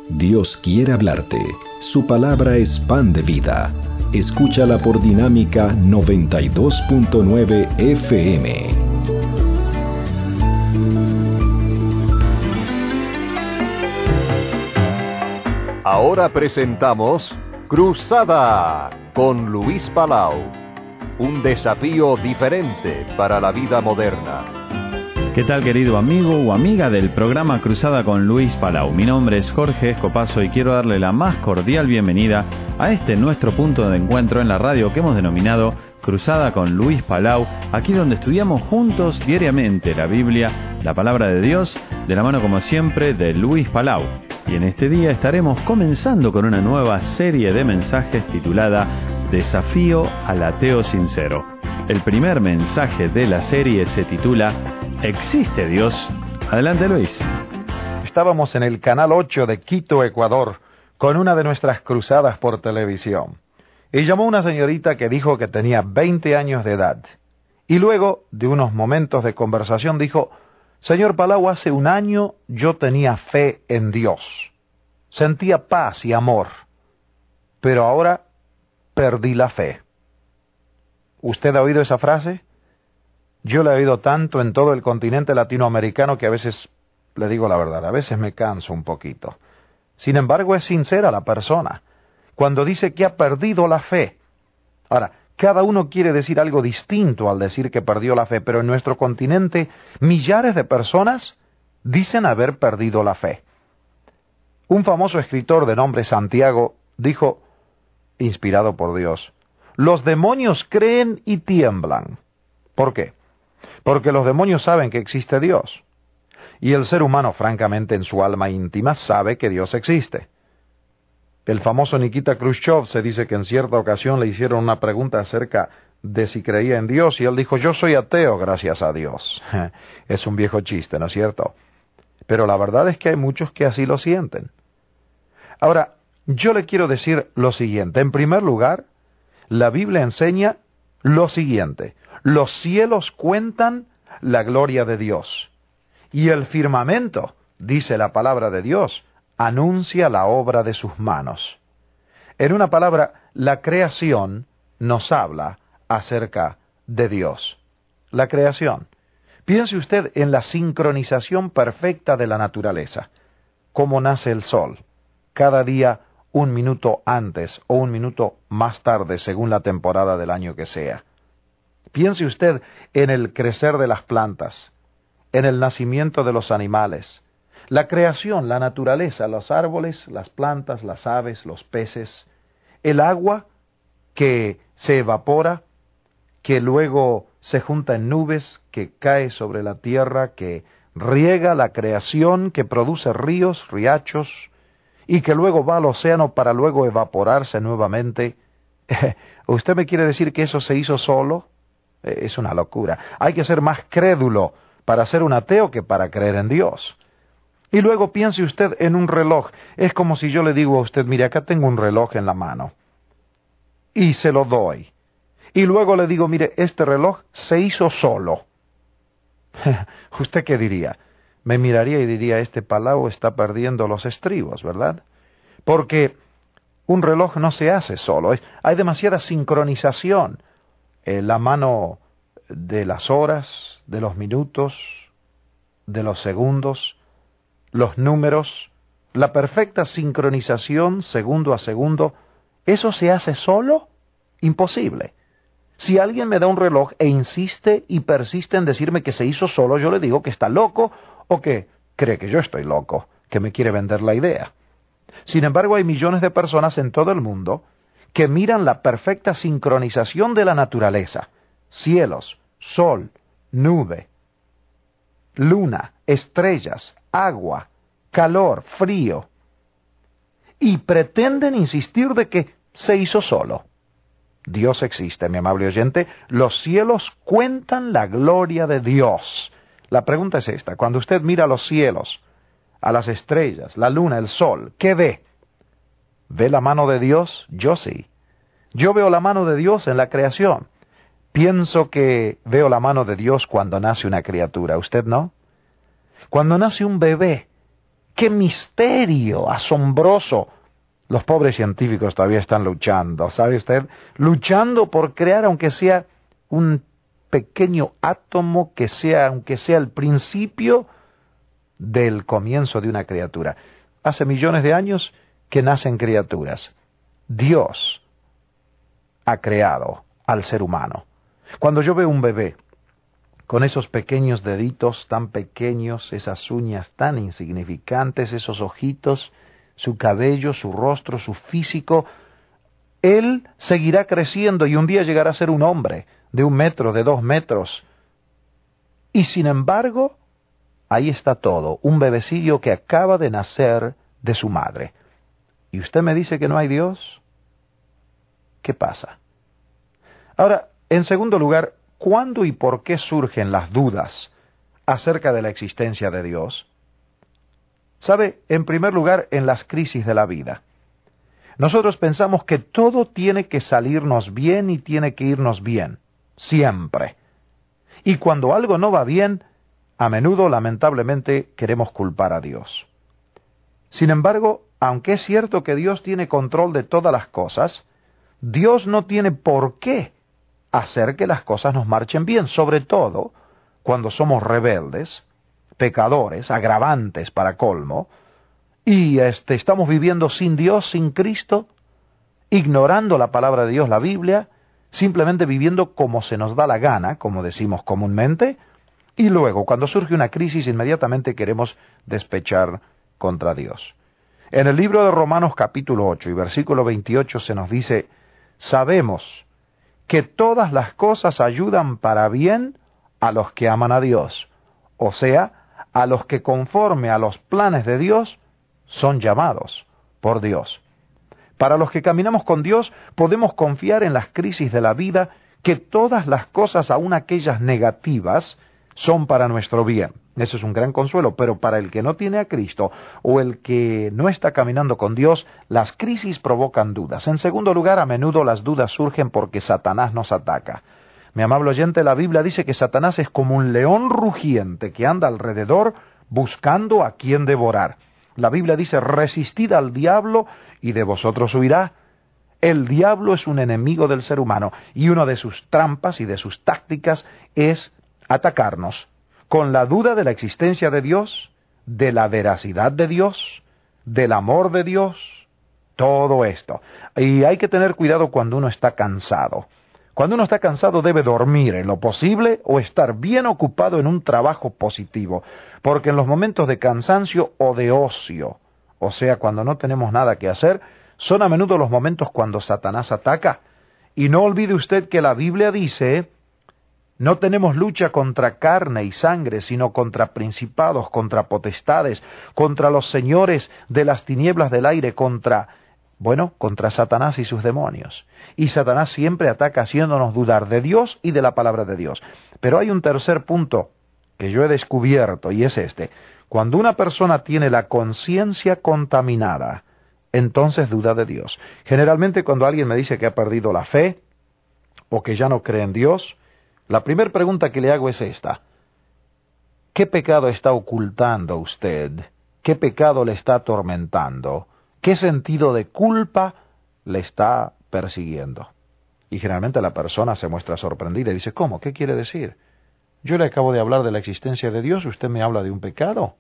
Dios quiere hablarte. Su palabra es pan de vida. Escúchala por Dinámica 92.9 FM. Ahora presentamos Cruzada con Luis Palau. Un desafío diferente para la vida moderna. ¿Qué tal, querido amigo o amiga del programa Cruzada con Luis Palau? Mi nombre es Jorge Escopazo y quiero darle la más cordial bienvenida a este nuestro punto de encuentro en la radio que hemos denominado Cruzada con Luis Palau, aquí donde estudiamos juntos diariamente la Biblia, la palabra de Dios, de la mano como siempre de Luis Palau. Y en este día estaremos comenzando con una nueva serie de mensajes titulada Desafío al ateo sincero. El primer mensaje de la serie se titula ¿Existe Dios? Adelante, Luis. Estábamos en el Canal 8 de Quito, Ecuador, con una de nuestras cruzadas por televisión. Y llamó una señorita que dijo que tenía 20 años de edad. Y luego, de unos momentos de conversación, dijo: Señor Palau, hace un año yo tenía fe en Dios. Sentía paz y amor. Pero ahora perdí la fe. ¿Usted ha oído esa frase? Yo la he oído tanto en todo el continente latinoamericano que a veces, le digo la verdad, a veces me canso un poquito. Sin embargo, es sincera la persona cuando dice que ha perdido la fe. Ahora, cada uno quiere decir algo distinto al decir que perdió la fe, pero en nuestro continente millares de personas dicen haber perdido la fe. Un famoso escritor de nombre Santiago dijo, inspirado por Dios: los demonios creen y tiemblan. ¿Por qué? Porque los demonios saben que existe Dios. Y el ser humano, francamente, en su alma íntima, sabe que Dios existe. El famoso Nikita Khrushchev se dice que en cierta ocasión le hicieron una pregunta acerca de si creía en Dios, y él dijo: yo soy ateo, gracias a Dios. Es un viejo chiste, ¿no es cierto? Pero la verdad es que hay muchos que así lo sienten. Ahora, yo le quiero decir lo siguiente. En primer lugar, la Biblia enseña lo siguiente: los cielos cuentan la gloria de Dios, y el firmamento, dice la palabra de Dios, anuncia la obra de sus manos. En una palabra, la creación nos habla acerca de Dios. La creación. Piense usted en la sincronización perfecta de la naturaleza. Cómo nace el sol, cada día un minuto antes o un minuto más tarde, según la temporada del año que sea. Piense usted en el crecer de las plantas, en el nacimiento de los animales, la creación, la naturaleza, los árboles, las plantas, las aves, los peces, el agua que se evapora, que luego se junta en nubes, que cae sobre la tierra, que riega la creación, que produce ríos, riachos, y que luego va al océano para luego evaporarse nuevamente. ¿Usted me quiere decir que eso se hizo solo? Es una locura. Hay que ser más crédulo para ser un ateo que para creer en Dios. Y luego piense usted en un reloj. Es como si yo le digo a usted: mire, acá tengo un reloj en la mano, y se lo doy. Y luego le digo: mire, este reloj se hizo solo. ¿Usted qué diría? Me miraría y diría: este Palau está perdiendo los estribos, ¿verdad? Porque un reloj no se hace solo. Hay demasiada sincronización. La mano de las horas, de los minutos, de los segundos, los números, la perfecta sincronización segundo a segundo. ¿Eso se hace solo? Imposible. Si alguien me da un reloj e insiste y persiste en decirme que se hizo solo, yo le digo que está loco o que cree que yo estoy loco, que me quiere vender la idea. Sin embargo, hay millones de personas en todo el mundo que miran la perfecta sincronización de la naturaleza: cielos, sol, nube, luna, estrellas, agua, calor, frío, y pretenden insistir de que se hizo solo. Dios existe, mi amable oyente. Los cielos cuentan la gloria de Dios. La pregunta es esta: cuando usted mira a los cielos, a las estrellas, la luna, el sol, ¿qué ve? ¿Ve la mano de Dios? Yo sí. Yo veo la mano de Dios en la creación. Pienso que veo la mano de Dios cuando nace una criatura. ¿Usted no? Cuando nace un bebé, ¡Qué misterio asombroso! Los pobres científicos todavía están luchando, ¿sabe usted? Luchando por crear, aunque sea un pequeño átomo, aunque sea el principio del comienzo de una criatura. Hace millones de años que nacen criaturas. Dios ha creado al ser humano. Cuando yo veo un bebé con esos pequeños deditos tan pequeños, esas uñas tan insignificantes, esos ojitos, su cabello, su rostro, su físico, él seguirá creciendo y un día llegará a ser un hombre de 1 metro, de 2 metros. Y sin embargo, ahí está todo, un bebecillo que acaba de nacer de su madre. ¿Y usted me dice que no hay Dios? ¿Qué pasa? Ahora, en segundo lugar, ¿cuándo y por qué surgen las dudas acerca de la existencia de Dios? ¿Sabe? En primer lugar, en las crisis de la vida. Nosotros pensamos que todo tiene que salirnos bien y tiene que irnos bien, siempre. Y cuando algo no va bien, a menudo, lamentablemente, queremos culpar a Dios. Sin embargo, aunque es cierto que Dios tiene control de todas las cosas, Dios no tiene por qué hacer que las cosas nos marchen bien, sobre todo cuando somos rebeldes, pecadores, agravantes para colmo, y estamos viviendo sin Dios, sin Cristo, ignorando la palabra de Dios, la Biblia, simplemente viviendo como se nos da la gana, como decimos comúnmente, y luego, cuando surge una crisis, inmediatamente queremos despechar contra Dios. En el libro de Romanos capítulo 8 y versículo 28 se nos dice: sabemos que todas las cosas ayudan para bien a los que aman a Dios, o sea, a los que conforme a los planes de Dios son llamados por Dios. Para los que caminamos con Dios podemos confiar en las crisis de la vida que todas las cosas, aun aquellas negativas, son para nuestro bien. Eso es un gran consuelo, pero para el que no tiene a Cristo o el que no está caminando con Dios, las crisis provocan dudas. En segundo lugar, a menudo las dudas surgen porque Satanás nos ataca. Mi amable oyente, la Biblia dice que Satanás es como un león rugiente que anda alrededor buscando a quien devorar. La Biblia dice: resistid al diablo y de vosotros huirá. El diablo es un enemigo del ser humano y una de sus trampas y de sus tácticas es atacarnos con la duda de la existencia de Dios, de la veracidad de Dios, del amor de Dios, todo esto. Y hay que tener cuidado cuando uno está cansado. Cuando uno está cansado debe dormir en lo posible o estar bien ocupado en un trabajo positivo, porque en los momentos de cansancio o de ocio, o sea, cuando no tenemos nada que hacer, son a menudo los momentos cuando Satanás ataca. Y no olvide usted que la Biblia dice: no tenemos lucha contra carne y sangre, sino contra principados, contra potestades, contra los señores de las tinieblas del aire, contra Satanás y sus demonios. Y Satanás siempre ataca haciéndonos dudar de Dios y de la palabra de Dios. Pero hay un tercer punto que yo he descubierto, y es este: cuando una persona tiene la conciencia contaminada, entonces duda de Dios. Generalmente cuando alguien me dice que ha perdido la fe, o que ya no cree en Dios, la primera pregunta que le hago es esta: ¿qué pecado está ocultando usted? ¿Qué pecado le está atormentando? ¿Qué sentido de culpa le está persiguiendo? Y generalmente la persona se muestra sorprendida y dice: ¿cómo? ¿Qué quiere decir? Yo le acabo de hablar de la existencia de Dios, ¿usted me habla de un pecado?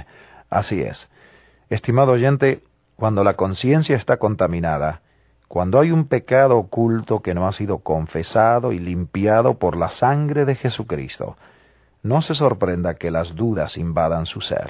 Así es. Estimado oyente, cuando la conciencia está contaminada, cuando hay un pecado oculto que no ha sido confesado y limpiado por la sangre de Jesucristo, no se sorprenda que las dudas invadan su ser.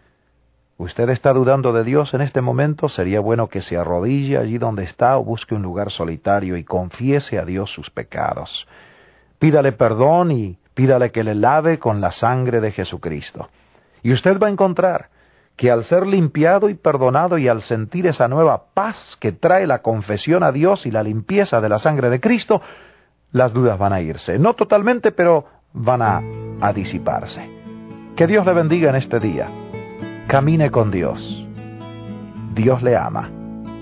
¿Usted está dudando de Dios en este momento? Sería bueno que se arrodille allí donde está o busque un lugar solitario y confiese a Dios sus pecados. Pídale perdón y pídale que le lave con la sangre de Jesucristo. Y usted va a encontrar que al ser limpiado y perdonado y al sentir esa nueva paz que trae la confesión a Dios y la limpieza de la sangre de Cristo, las dudas van a irse. No totalmente, pero van a disiparse. Que Dios le bendiga en este día. Camine con Dios. Dios le ama.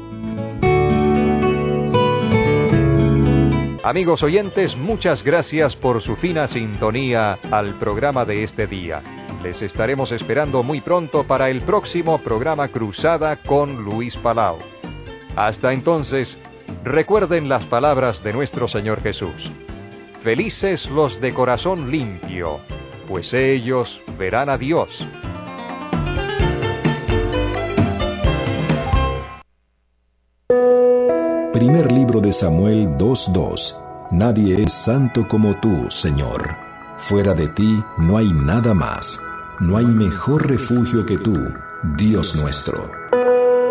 Amigos oyentes, muchas gracias por su fina sintonía al programa de este día. Les estaremos esperando muy pronto para el próximo programa Cruzada con Luis Palau. Hasta entonces, recuerden las palabras de nuestro Señor Jesús. Felices los de corazón limpio, pues ellos verán a Dios. Primer libro de Samuel 2:2. Nadie es santo como tú, Señor. Fuera de ti no hay nada más. No hay mejor refugio que tú, Dios nuestro.